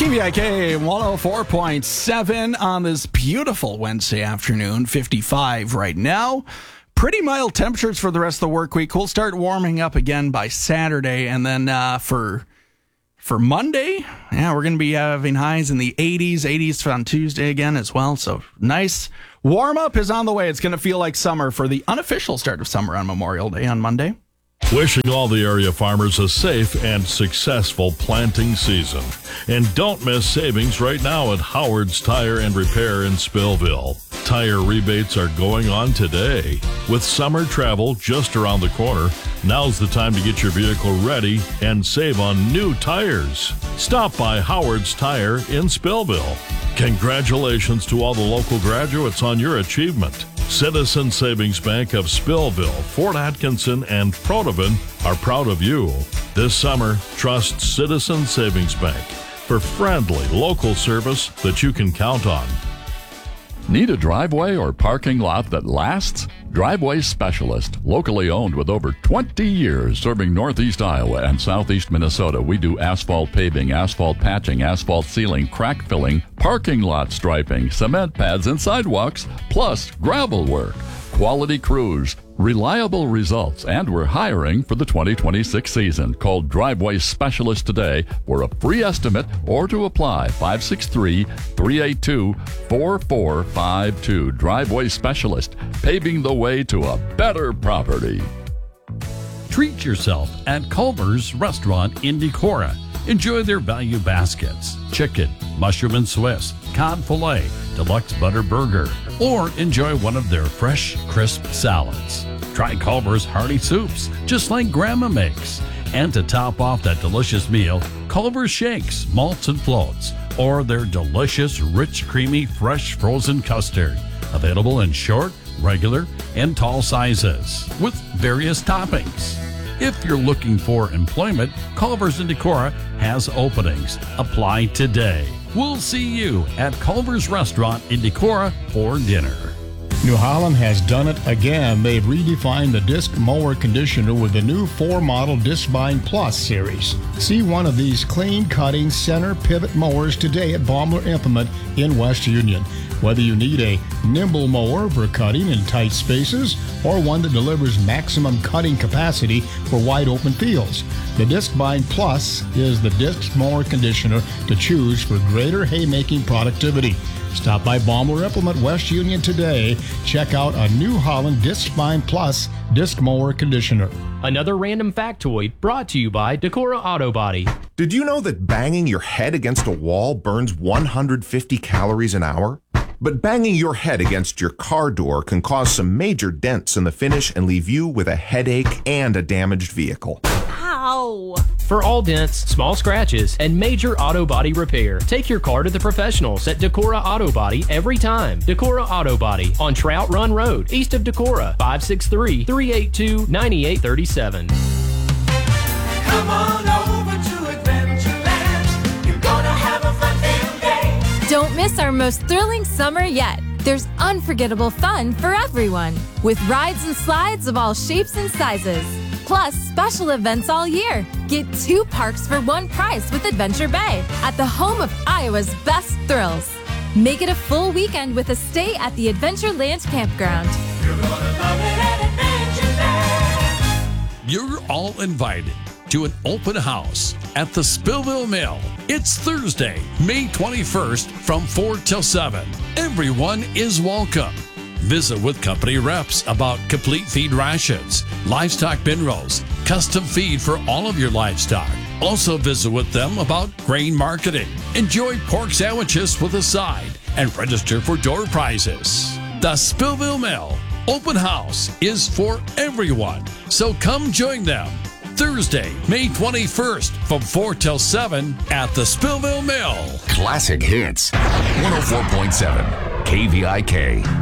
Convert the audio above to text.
KVIK 104.7 on this beautiful Wednesday afternoon, 55 right now. Pretty mild temperatures for the rest of the work week. We'll start warming up again by Saturday, and then for Monday, we're going to be having highs in the 80s on Tuesday again as well. So nice warm up is on the way. It's going to feel like summer for the unofficial start of summer on Memorial Day on Monday. Wishing all the area farmers a safe and successful planting season. And don't miss savings right now at Howard's Tire and Repair in Spillville. Tire rebates are going on today. With summer travel just around the corner, now's the time to get your vehicle ready and save on new tires. Stop by Howard's Tire in Spillville. Congratulations to all the local graduates on your achievement. Citizen Savings Bank of Spillville, Fort Atkinson, and Protivin are proud of you. This summer, trust Citizen Savings Bank for friendly local service that you can count on. Need a driveway or parking lot that lasts? Driveway Specialist, locally owned with over 20 years serving Northeast Iowa and Southeast Minnesota. We do asphalt paving, asphalt patching, asphalt sealing, crack filling, parking lot striping, cement pads and sidewalks, plus gravel work. Quality crews, reliable results, and we're hiring for the 2026 season. Call Driveway Specialist today for a free estimate or to apply 563-382-4452. Driveway Specialist, paving the way to a better property. Treat yourself at Culver's Restaurant in Decorah. Enjoy their value baskets, chicken, mushroom and Swiss, cod filet, deluxe butter burger, or enjoy one of their fresh, crisp salads. Try Culver's hearty soups, just like Grandma makes. And to top off that delicious meal, Culver's shakes, malts and floats, or their delicious, rich, creamy, fresh frozen custard. Available in short, regular, and tall sizes, with various toppings. If you're looking for employment, Culver's in Decorah has openings. Apply today. We'll see you at Culver's Restaurant in Decorah for dinner. New Holland has done it again. They've redefined the disc mower conditioner with the new 4-model Discbind Plus series. See one of these clean-cutting center pivot mowers today at Baumler Implement in West Union. Whether you need a nimble mower for cutting in tight spaces or one that delivers maximum cutting capacity for wide open fields, the Discbind Plus is the disc mower conditioner to choose for greater haymaking productivity. Stop by Baumler Implement West Union today. Check out a New Holland Discbind Plus disc mower conditioner. Another random factoid brought to you by Decorah Auto Body. Did you know that banging your head against a wall burns 150 calories an hour? But banging your head against your car door can cause some major dents in the finish and leave you with a headache and a damaged vehicle. Ow! For all dents, small scratches, and major auto body repair, take your car to the professionals at Decorah Auto Body every time. Decorah Auto Body on Trout Run Road, east of Decorah, 563-382-9837. Come on over to Adventureland. You're gonna have a fun-filled day. Don't miss our most thrilling summer yet. There's unforgettable fun for everyone, with rides and slides of all shapes and sizes. Plus, special events all year. Get 2 parks for 1 price with Adventure Bay at the home of Iowa's best thrills. Make it a full weekend with a stay at the Adventureland Campground. You're gonna love it at Adventureland. You're all invited to an open house at the Spillville Mill. It's Thursday, May 21st from 4 till 7. Everyone is welcome. Visit with company reps about complete feed rations, livestock bin rolls, custom feed for all of your livestock. Also visit with them about grain marketing. Enjoy pork sandwiches with a side and register for door prizes. The Spillville Mill Open House is for everyone, so come join them. Thursday, May 21st from 4 till 7 at the Spillville Mill. Classic Hits, 104.7 KVIK.